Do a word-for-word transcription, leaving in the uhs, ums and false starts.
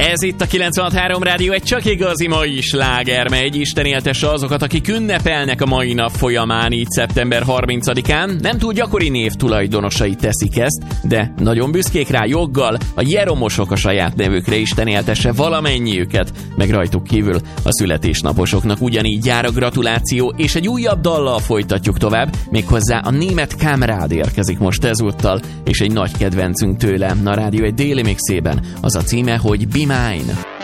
Ez itt a kilencvenhat három Rádió, egy csak igazi mai sláger, mely Isten éltesse azokat, akik ünnepelnek a mai nap folyamán, így szeptember harmincadikán. Nem túl gyakori név tulajdonosai teszik ezt, de nagyon büszkék rá joggal. A jeromosok a saját nevükre, Isten éltesse valamennyiüket, meg rajtuk kívül a születésnaposoknak ugyanígy jár a gratuláció, és egy újabb dallal folytatjuk tovább, méghozzá a német Kamrád érkezik most ezúttal, és egy nagy kedvencünk tőle a rádió egy déli mixében, az a címe, hogy Be Mine.